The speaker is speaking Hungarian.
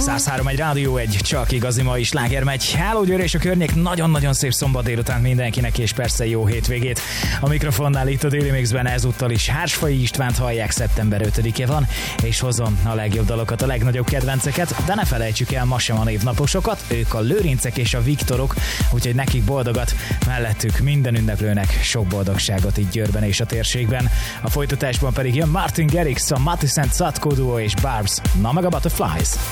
103 egy Rádió, egy csak igazi mai sláger megy. Hello Győr és a környék, nagyon-nagyon szép szombat délután mindenkinek, és persze jó hétvégét. A mikrofonnál itt a Daily Mixben ezúttal is Hársfai Istvánt hallják, szeptember 5-e van, és hozom a legjobb dalokat, a legnagyobb kedvenceket, de ne felejtsük el, ma sem a névnaposokat, ők a Lőrincek és a Viktorok, úgyhogy nekik boldogat, mellettük minden ünneplőnek sok boldogságot itt Győrben és a térségben. A folytatásban pedig jön Martin Garrix, a Matis & Satko duo és Barbs, na meg a Butterflies.